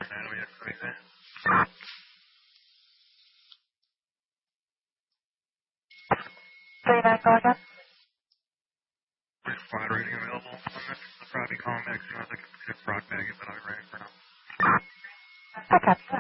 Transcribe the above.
anatomy and everything. Three nine, go again. There's flat rating available. I'll probably call him next as soon as I can get broad bag, but I'm ready for now. Okay.